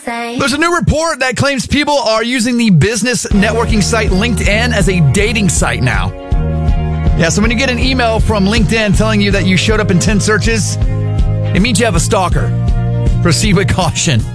say. There's a new report that claims people are using the business networking site LinkedIn as a dating site now. Yeah, so when you get an email from LinkedIn telling you that you showed up in 10 searches, it means you have a stalker. Proceed with caution.